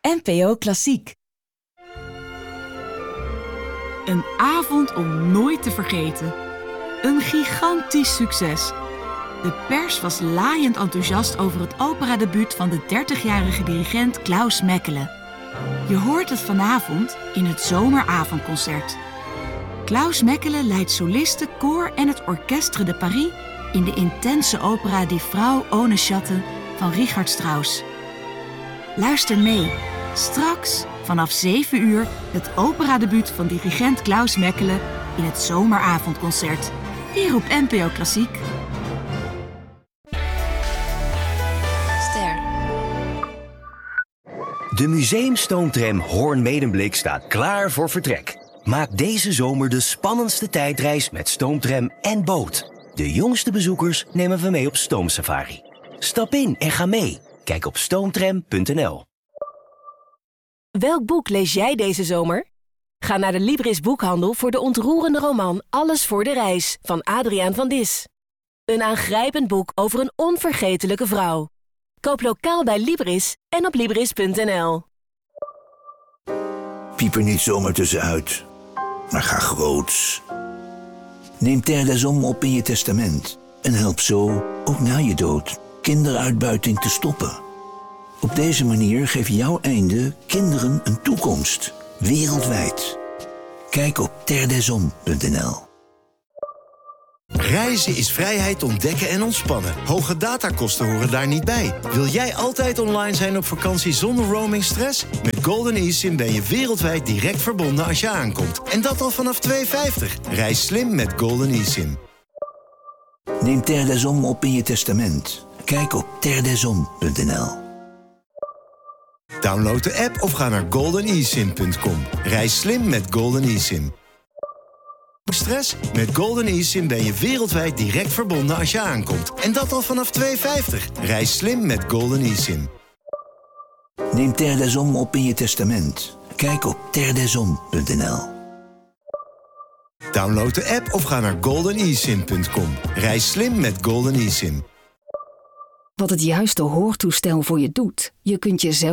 NPO Klassiek. Een avond om nooit te vergeten. Een gigantisch succes. De pers was laaiend enthousiast over het operadebuut van de 30-jarige dirigent Klaus Mekele. Je hoort het vanavond in het Zomeravondconcert. Klaus Mekele leidt solisten, koor en het Orchestre de Paris in de intense opera Die Frau ohne Schatten van Richard Strauss. Luister mee. Straks, vanaf 7 uur, het operadebuut van dirigent Klaus Mekele in het Zomeravondconcert. Hier op NPO Klassiek. Ster. De museumstoomtram Hoorn-Medemblik staat klaar voor vertrek. Maak deze zomer de spannendste tijdreis met stoomtram en boot. De jongste bezoekers nemen we mee op stoomsafari. Stap in en ga mee. Kijk op stoomtram.nl. Welk boek lees jij deze zomer? Ga naar de Libris boekhandel voor de ontroerende roman Alles voor de reis van Adriaan van Dis. Een aangrijpend boek over een onvergetelijke vrouw. Koop lokaal bij Libris en op Libris.nl. Piep er niet zomaar tussenuit, maar ga groots. Neem Terre des Hommes op in je testament en help zo, ook na je dood, kinderuitbuiting te stoppen. Op deze manier geef jouw einde kinderen een toekomst, wereldwijd. Kijk op terredeshommes.nl. Reizen is vrijheid ontdekken en ontspannen. Hoge datakosten horen daar niet bij. Wil jij altijd online zijn op vakantie zonder roamingstress? Met Golden eSIM ben je wereldwijd direct verbonden als je aankomt. En dat al vanaf €2,50. Reis slim met Golden eSIM. Neem Terre des Hommes op in je testament. Kijk op terredeshommes.nl. Download de app of ga naar goldenesim.com. Reis slim met Golden eSIM. Stress? Met Golden eSIM ben je wereldwijd direct verbonden als je aankomt. En dat al vanaf €2,50. Reis slim met Golden eSIM. Neem Terre des Hommes op in je testament. Kijk op terredeshommes.nl. Download de app of ga naar goldenesim.com. Reis slim met Golden eSIM. Wat het juiste hoortoestel voor je doet. Je kunt jezelf